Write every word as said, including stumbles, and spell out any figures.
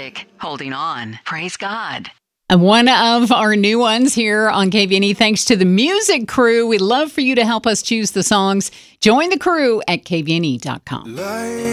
music, holding on. Praise God. And one of our new ones here on K V N E, thanks to the music crew. We'd love for you to help us choose the songs. Join the crew at K V N E dot com.